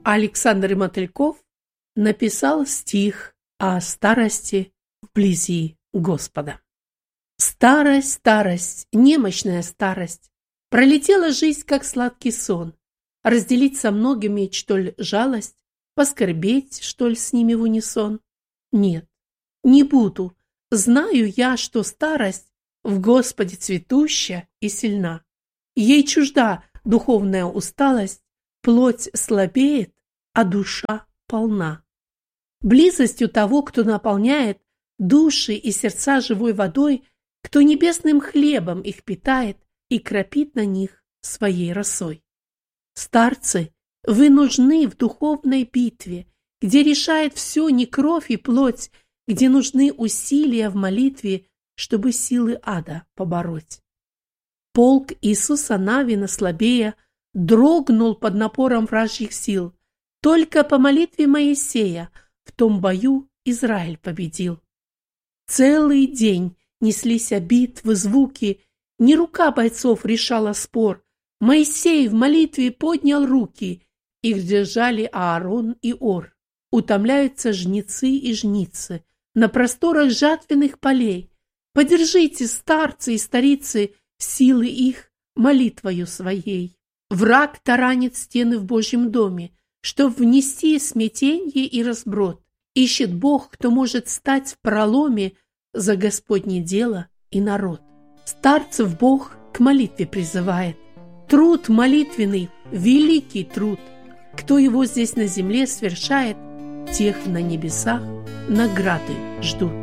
Александр Мотыльков написал стих о старости вблизи Господа. Старость, старость, немощная старость, пролетела жизнь, как сладкий сон. Разделить со многими, что ли, жалость, поскорбеть, что ли, с ними в унисон? Нет, не буду. Знаю я, что старость в Господе цветуща и сильна. Ей чужда духовная усталость, плоть слабеет, а душа полна. Близостью того, кто наполняет души и сердца живой водой, кто небесным хлебом их питает и кропит на них своей росой. Старцы, вы нужны в духовной битве, где решает все не кровь и плоть, где нужны усилия в молитве, чтобы силы ада побороть. Полк Иисуса Навина слабея дрогнул под напором вражьих сил. Только по молитве Моисея в том бою Израиль победил. Целый день неслись битвы, звуки, не рука бойцов решала спор. Моисей в молитве поднял руки, их держали Аарон и Ор. Утомляются жнецы и жницы на просторах жатвенных полей. Подержите, старцы и старицы, силы их молитвою своей. Враг таранит стены в Божьем доме, чтоб внести смятенье и разброд. Ищет Бог, кто может стать в проломе за Господне дело и народ. Старцев Бог к молитве призывает. Труд молитвенный, великий труд. Кто его здесь на земле совершает, тех на небесах награды ждут.